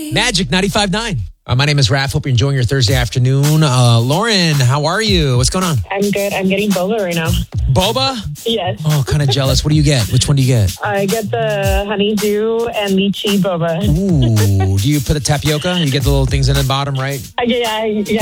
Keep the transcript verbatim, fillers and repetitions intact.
Magic ninety-five point nine. Uh, my name is Raph. Hope you're enjoying your Thursday afternoon. Uh, Lauren, how are you? What's going on? I'm good. I'm getting boba right now. Boba? Yes. Oh, kind of jealous. What do you get? Which one do you get? I get the honeydew and lychee boba. Ooh, do you put the tapioca? You get the little things in the bottom, right? I, yeah, yeah.